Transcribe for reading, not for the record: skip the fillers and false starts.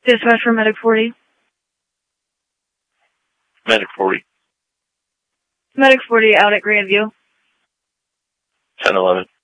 Dispatch for Medic 40. Medic 40. Medic 40 out at Grandview. 1011.